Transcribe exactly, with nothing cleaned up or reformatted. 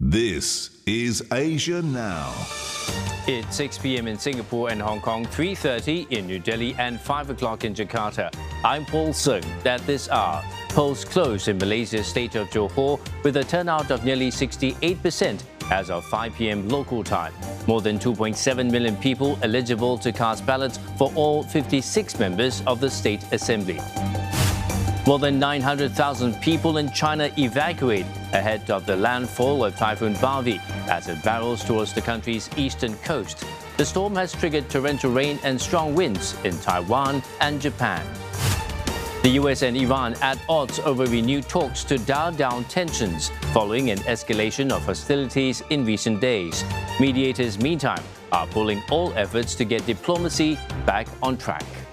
This is Asia Now. It's six p m in Singapore and Hong Kong, three thirty in New Delhi and five o'clock in Jakarta. I'm Paul Sung. At this hour, polls closed in Malaysia's state of Johor with a turnout of nearly sixty-eight percent as of five p m local time. More than two point seven million people eligible to cast ballots for all fifty-six members of the State Assembly. More than nine hundred thousand people in China evacuate ahead of the landfall of Typhoon Bavi as it barrels towards the country's eastern coast. The storm has triggered torrential rain and strong winds in Taiwan and Japan. The U S and Iran at odds over renewed talks to dial down tensions following an escalation of hostilities in recent days. Mediators, meantime, are pulling all efforts to get diplomacy back on track.